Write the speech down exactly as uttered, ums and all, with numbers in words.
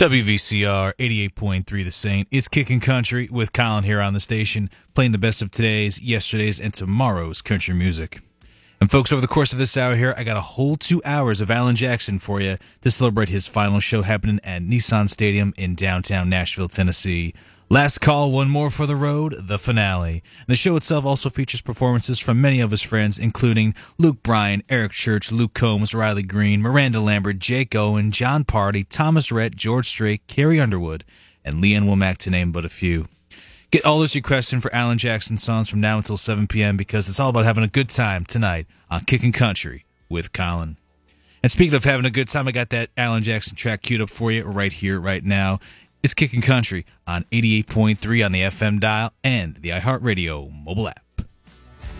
W V C R eighty-eight point three The Saint. It's Kickin' Country with Colin here on the station, playing the best of today's, yesterday's, and tomorrow's country music. And folks, over the course of this hour here, I got a whole two hours of Alan Jackson for you to celebrate his final show happening at Nissan Stadium in downtown Nashville, Tennessee. Last call, one more for the road, the finale. The show itself also features performances from many of his friends, including Luke Bryan, Eric Church, Luke Combs, Riley Green, Miranda Lambert, Jake Owen, John Party, Thomas Rhett, George Strait, Carrie Underwood, and Leanne Womack, to name but a few. Get all those requests in for Alan Jackson songs from now until seven p.m. because it's all about having a good time tonight on Kickin' Country with Colin. And speaking of having a good time, I got that Alan Jackson track queued up for you right here, right now. It's Kickin' Country on eighty-eight point three on the F M dial and the iHeartRadio mobile app.